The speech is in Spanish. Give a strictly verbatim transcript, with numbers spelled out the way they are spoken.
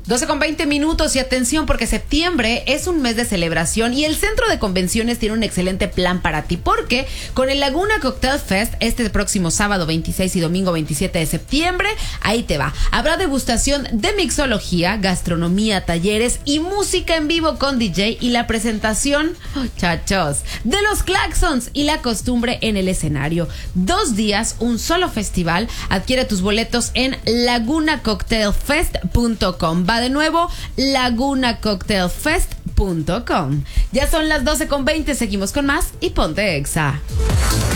doce con veinte minutos y atención porque septiembre es un mes de celebración y el Centro de Convenciones tiene un excelente plan para ti porque con el Laguna Cocktail Fest este próximo sábado veintiséis y domingo veintisiete de septiembre, ahí te va. Habrá degustación de mixología, gastronomía, talleres y música en vivo con D J y la presentación, chachos, de los Claxons y la costumbre en el escenario. Dos días, un solo festival. Adquiere tus boletos en laguna cocktail fest punto com. Va de nuevo, laguna cocktail fest punto com. Ya son las doce con veinte, seguimos con más y ponte Exa.